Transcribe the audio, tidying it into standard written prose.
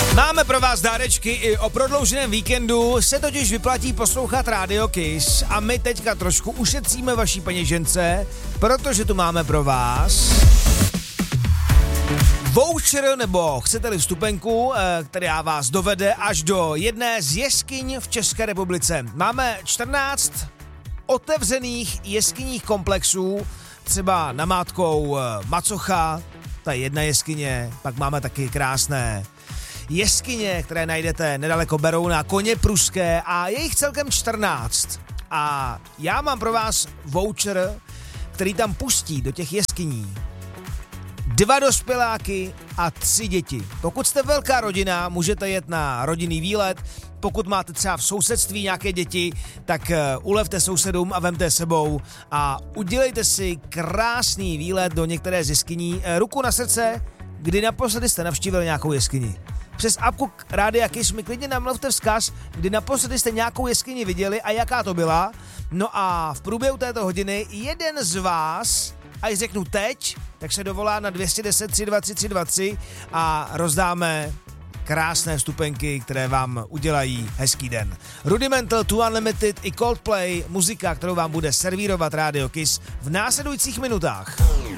Máme pro vás dárečky i o prodlouženém víkendu, se totiž vyplatí poslouchat Radio Kiss a my teďka trošku ušetříme vaší peněžence, protože tu máme pro vás voucher, nebo chcete-li vstupenku, která vás dovede až do jedné z jeskyň v České republice. Máme 14 otevřených jeskyních komplexů, třeba namátkou Macocha, ta je jedna jeskyně, pak máme taky krásné jeskyně, které najdete nedaleko Berouna, Koně pruské a je jich celkem 14. A já mám pro vás voucher, který tam pustí do těch jeskyní 2 dospěláky a 3 děti. Pokud jste velká rodina, můžete jet na rodinný výlet. Pokud máte třeba v sousedství nějaké děti, tak ulevte sousedům a vemte sebou a udělejte si krásný výlet do některé z jeskyní. Ruku na srdce, kdy naposledy jste navštívili nějakou jeskyni. Přes apku Rádia Kiss mi klidně namluvte vzkaz, kdy naposledy jste nějakou jeskyni viděli a jaká to byla. No a v průběhu této hodiny jeden z vás, až řeknu teď, tak se dovolá na 210 323 323 a rozdáme krásné vstupenky, které vám udělají hezký den. Rudimental, Too Unlimited i Coldplay, muzika, kterou vám bude servírovat Radio Kiss v následujících minutách.